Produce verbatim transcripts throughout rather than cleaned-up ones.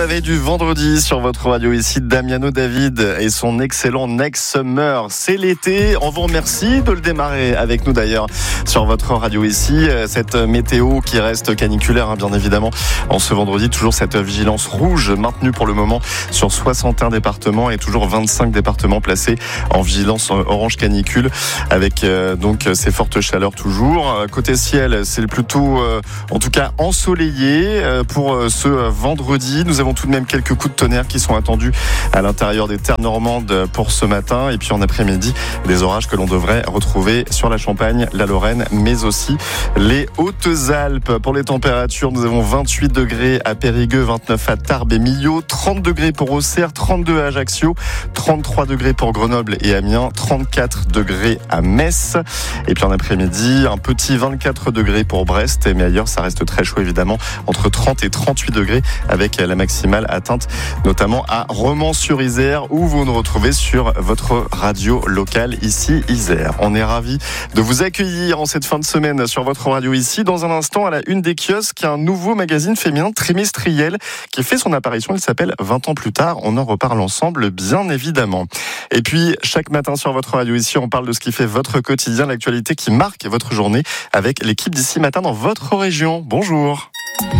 réveil du vendredi sur votre radio ici, Damiano David et son excellent Next Summer. C'est l'été, on vous remercie de le démarrer avec nous d'ailleurs sur votre radio ici. Cette météo qui reste caniculaire, hein, bien évidemment, en ce vendredi. Toujours cette vigilance rouge maintenue pour le moment sur soixante et un départements et toujours vingt-cinq départements placés en vigilance orange canicule avec euh, donc ces fortes chaleurs toujours. Côté ciel, c'est plutôt euh, en tout cas ensoleillé euh, pour euh, ce vendredi. Nous avons tout de même quelques coups de tonnerre qui sont attendus à l'intérieur des terres normandes pour ce matin. Et puis en après-midi, des orages que l'on devrait retrouver sur la Champagne, la Lorraine, mais aussi les Hautes-Alpes. Pour les températures, nous avons vingt-huit degrés à Périgueux, vingt-neuf à Tarbes et Millau, trente degrés pour Auxerre, trente-deux à Ajaccio, trente-trois degrés pour Grenoble et Amiens, trente-quatre degrés à Metz. Et puis en après-midi, un petit vingt-quatre degrés pour Brest. Mais ailleurs, ça reste très chaud évidemment, entre trente et trente-huit degrés avec la maximale atteinte notamment à Romans-sur-Isère où vous nous retrouvez sur votre radio locale ici Isère. On est ravis de vous accueillir en cette fin de semaine sur votre radio ici. Dans un instant, à la une des kiosques, un nouveau magazine féminin trimestriel qui fait son apparition. Il s'appelle vingt ans plus tard. On en reparle ensemble, bien évidemment. Et puis, chaque matin sur votre radio ici, on parle de ce qui fait votre quotidien, l'actualité qui marque votre journée avec l'équipe d'ici matin dans votre région. Bonjour.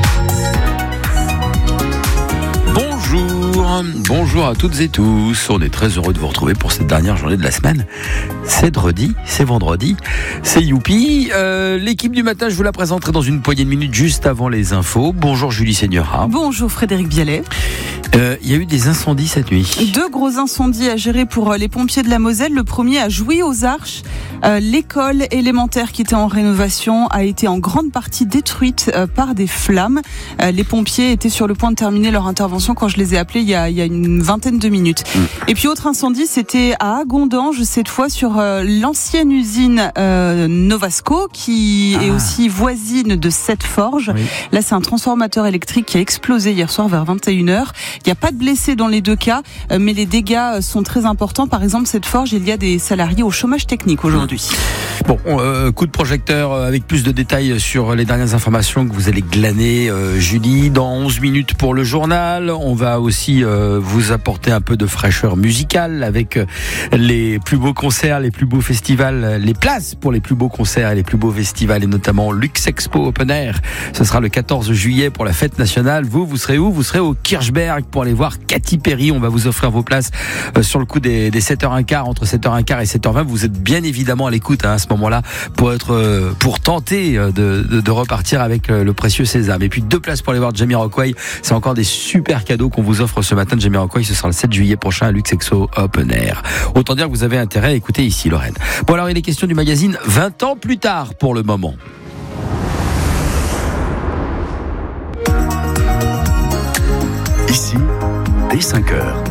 Bonjour, bonjour à toutes et tous. On est très heureux de vous retrouver pour cette dernière journée de la semaine. C'est vendredi, c'est vendredi, c'est youpi. Euh, l'équipe du matin, je vous la présenterai dans une poignée de minutes juste avant les infos. Bonjour Julie Seigneura. Bonjour Frédéric Bialet. Euh, il y a eu des incendies cette nuit. Deux gros incendies à gérer pour les pompiers de la Moselle. Le premier à Jouy-aux-Arches. Euh, l'école élémentaire qui était en rénovation a été en grande partie détruite euh, par des flammes. Euh, les pompiers étaient sur le point de terminer leur intervention quand je les ai appelés il y a, il y a une vingtaine de minutes. Mmh. Et puis autre incendie, c'était à Agondange, cette fois sur euh, l'ancienne usine euh, Novasco qui ah. est aussi voisine de cette forge. Oui. Là, c'est un transformateur électrique qui a explosé hier soir vers vingt et une heures. Il n'y a pas de blessés dans les deux cas, euh, mais les dégâts sont très importants. Par exemple, cette forge, il y a des salariés au chômage technique aujourd'hui. Bon, euh, coup de projecteur avec plus de détails sur les dernières informations que vous allez glaner, euh, Julie, dans onze minutes pour le journal. On va aussi euh, vous apporter un peu de fraîcheur musicale avec les plus beaux concerts, les plus beaux festivals, les places pour les plus beaux concerts et les plus beaux festivals, et notamment Luxe Expo Open Air. Ce sera le quatorze juillet pour la fête nationale. Vous, vous serez où ? Vous serez au Kirchberg pour aller voir Katy Perry. On va vous offrir vos places euh, sur le coup des, des sept heures quinze, entre sept heures quinze et sept heures vingt. Vous êtes bien évidemment à l'écoute hein, à ce moment-là pour être euh, pour tenter de, de, de repartir avec euh, le précieux sésame. Et puis deux places pour aller voir Jamiroquai. C'est encore des super cadeaux qu'on vous offre ce matin de Jamiroquai. Ce sera le sept juillet prochain à Luxe Expo Open Air. Autant dire que vous avez intérêt à écouter ici Lorraine. Bon alors il est question du magazine vingt ans plus tard pour le moment. Ici, dès cinq heures.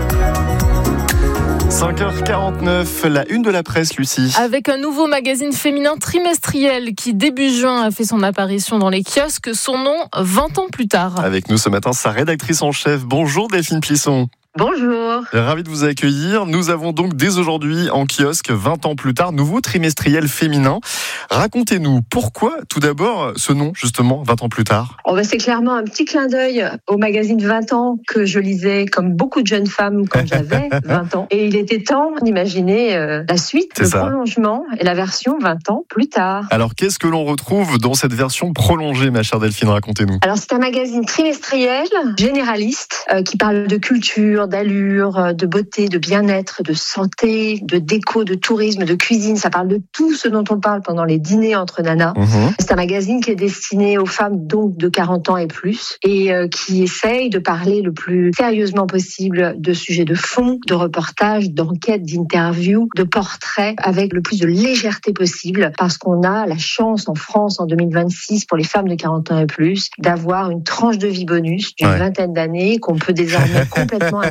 cinq heures quarante-neuf, la une de la presse, Lucie. Avec un nouveau magazine féminin trimestriel qui, début juin, a fait son apparition dans les kiosques. Son nom, vingt ans plus tard. Avec nous ce matin, sa rédactrice en chef. Bonjour Delphine Plisson. Bonjour. Ravi de vous accueillir. Nous avons donc dès aujourd'hui en kiosque vingt ans plus tard, nouveau trimestriel féminin. Racontez-nous pourquoi, tout d'abord, ce nom, justement, vingt ans plus tard. Oh ben c'est clairement un petit clin d'œil au magazine vingt ans que je lisais comme beaucoup de jeunes femmes quand j'avais vingt ans. Et il était temps d'imaginer euh, la suite, c'est le ça. prolongement et la version vingt ans plus tard. Alors, qu'est-ce que l'on retrouve dans cette version prolongée, ma chère Delphine ? Racontez-nous. Alors, c'est un magazine trimestriel, généraliste, euh, qui parle de culture, d'allure, de beauté, de bien-être, de santé, de déco, de tourisme, de cuisine. Ça parle de tout ce dont on parle pendant les dîners entre nanas. Mmh. C'est un magazine qui est destiné aux femmes donc de quarante ans et plus et euh, qui essaye de parler le plus sérieusement possible de sujets de fond, de reportages, d'enquêtes, d'interviews, de portraits avec le plus de légèreté possible parce qu'on a la chance en France en deux mille vingt-six pour les femmes de quarante ans et plus d'avoir une tranche de vie bonus d'une ouais. vingtaine d'années qu'on peut désormais complètement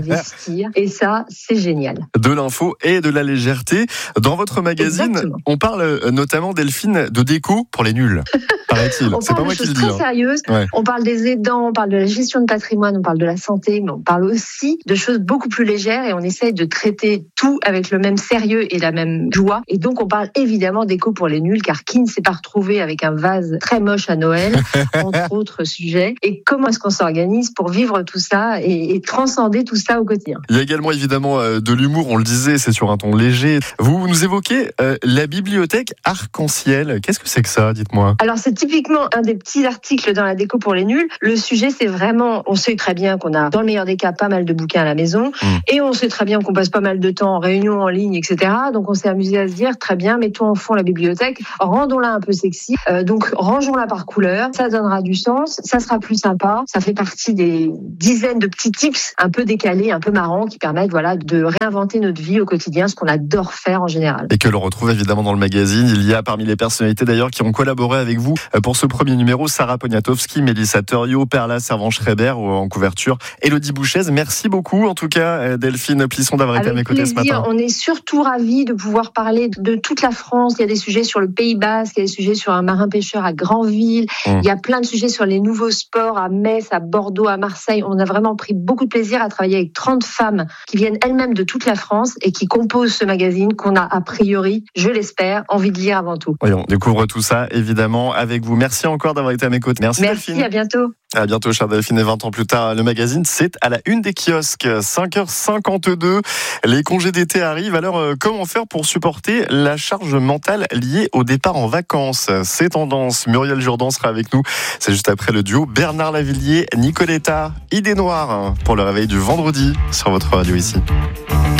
investir. Et ça, c'est génial. De l'info et de la légèreté. Dans votre magazine, Exactement. On parle notamment, Delphine, de déco pour les nuls, paraît-il. On c'est parle pas de moi qui le choses dis. très hein. sérieuses. Ouais. On parle des aidants, on parle de la gestion de patrimoine, on parle de la santé, mais on parle aussi de choses beaucoup plus légères et on essaye de traiter tout avec le même sérieux et la même joie. Et donc, on parle évidemment d'éco pour les nuls, car qui ne s'est pas retrouvé avec un vase très moche à Noël, entre autres sujets. Et comment est-ce qu'on s'organise pour vivre tout ça et, et transcender tout ça au quotidien? Il y a également évidemment euh, de l'humour, on le disait, c'est sur un ton léger. Vous nous évoquez euh, la bibliothèque arc-en-ciel. Qu'est-ce que c'est que ça, dites-moi? Alors, c'est typiquement un des petits articles dans la déco pour les nuls. Le sujet, c'est vraiment, on sait très bien qu'on a, dans le meilleur des cas, pas mal de bouquins à la maison. Mmh. Et on sait très bien qu'on passe pas mal de temps en réunion, en ligne, et cetera. Donc, on s'est amusé à se dire, très bien, mettons en fond la bibliothèque, rendons-la un peu sexy. Euh, donc, rangeons-la par couleur. Ça donnera du sens. Ça sera plus sympa. Ça fait partie des dizaines de petits tips un peu décalés, un peu marrants, qui permettent, voilà, de réinventer notre vie au quotidien, ce qu'on adore faire en général. Et que l'on retrouve évidemment dans le magazine. Il y a parmi les personnalités d'ailleurs qui ont collaboré avec vous pour ce premier numéro, Sarah Poniatowski, Mélissa Thuriot, Perla Servan-Schreiber en couverture, Élodie Bouchez. Merci beaucoup en tout cas, Delphine Plisson, d'avoir été à mes côtés ce matin. On est surtout ravis de pouvoir parler de toute la France. Il y a des sujets sur le Pays Basque, il y a des sujets sur un marin-pêcheur à Granville, mmh. il y a plein de sujets sur les nouveaux sports à Metz, à Bordeaux, à Marseille. On a vraiment pris beaucoup de plaisir à travailler avec trente femmes qui viennent elles-mêmes de toute la France et qui composent ce magazine qu'on a a priori, je l'espère, envie de lire avant tout. Oui, on découvre tout ça évidemment avec vous. Merci encore d'avoir été à mes côtés. Merci, Merci Delphine. À bientôt. À bientôt, chère Delphine. Et vingt ans plus tard, le magazine, c'est à la une des kiosques. cinq heures cinquante-deux. Les congés d'été arrivent. Alors, euh, comment faire pour supporter la charge mentale liée au départ en vacances? C'est tendance. Muriel Jourdan sera avec nous. C'est juste après le duo Bernard Lavilliers, Nicoletta, Idée Noire pour le réveil du vendredi sur votre radio ici.